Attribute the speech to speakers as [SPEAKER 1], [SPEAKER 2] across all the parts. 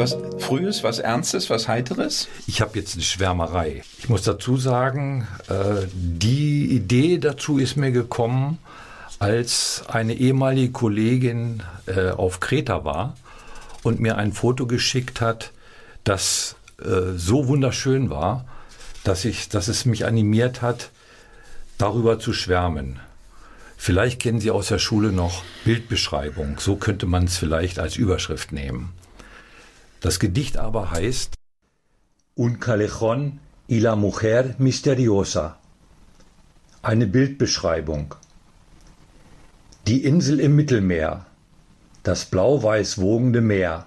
[SPEAKER 1] Was Frühes, was Ernstes, was Heiteres?
[SPEAKER 2] Ich habe jetzt eine Schwärmerei. Ich muss dazu sagen, die Idee dazu ist mir gekommen, als eine ehemalige Kollegin auf Kreta war und mir ein Foto geschickt hat, das so wunderschön war, dass es mich animiert hat, darüber zu schwärmen. Vielleicht kennen Sie aus der Schule noch Bildbeschreibung. So könnte man es vielleicht als Überschrift nehmen. Das Gedicht aber heißt Un Callejón y la Mujer Misteriosa. Eine Bildbeschreibung. Die Insel im Mittelmeer, das blau-weiß wogende Meer,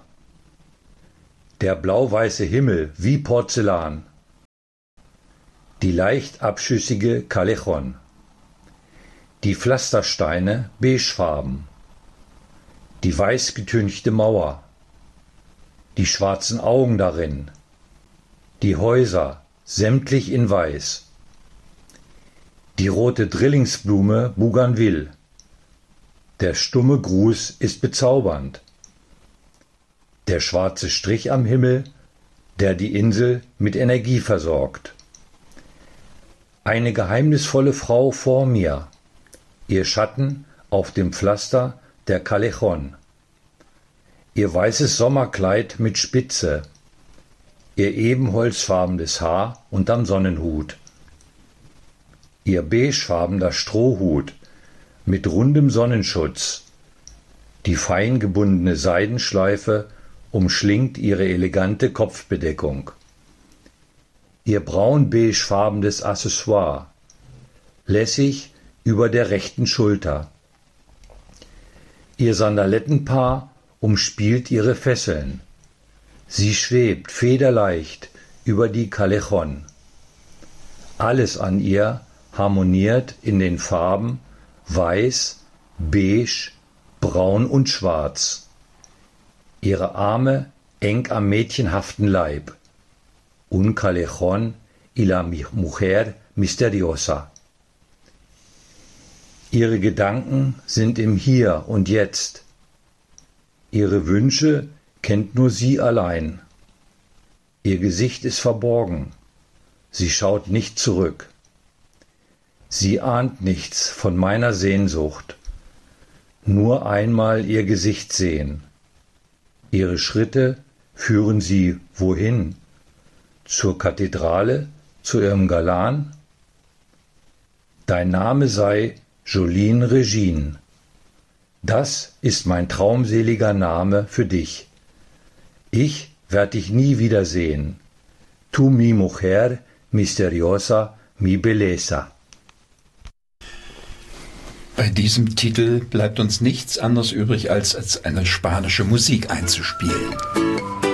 [SPEAKER 2] der blau-weiße Himmel wie Porzellan, die leicht abschüssige Callejón, die Pflastersteine beigefarben, die weiß getünchte Mauer, die schwarzen Augen darin, die Häuser sämtlich in weiß, die rote Drillingsblume Bougainville. Der stumme Gruß ist bezaubernd. Der schwarze Strich am Himmel, der die Insel mit Energie versorgt. Eine geheimnisvolle Frau vor mir, ihr Schatten auf dem Pflaster der Callejón. Ihr weißes Sommerkleid mit Spitze, ihr ebenholzfarbenes Haar unterm Sonnenhut. Ihr beigefarbener Strohhut mit rundem Sonnenschutz, die fein gebundene Seidenschleife umschlingt ihre elegante Kopfbedeckung. Ihr braun-beigefarbenes Accessoire, lässig über der rechten Schulter. Ihr Sandalettenpaar umspielt ihre Fesseln. Sie schwebt federleicht über die Callejón. Alles an ihr harmoniert in den Farben Weiß, Beige, Braun und Schwarz. Ihre Arme eng am mädchenhaften Leib. Un Callejón y la Mujer Misteriosa. Ihre Gedanken sind im Hier und Jetzt. Ihre Wünsche kennt nur sie allein. Ihr Gesicht ist verborgen. Sie schaut nicht zurück. Sie ahnt nichts von meiner Sehnsucht. Nur einmal ihr Gesicht sehen. Ihre Schritte führen sie wohin? Zur Kathedrale, zu ihrem Galan? Dein Name sei Jolene Regine. Das ist mein traumseliger Name für dich. Ich werd dich nie wiedersehen. Tu mi mujer misteriosa, mi belleza.
[SPEAKER 1] Bei diesem Titel bleibt uns nichts anderes übrig, als eine spanische Musik einzuspielen.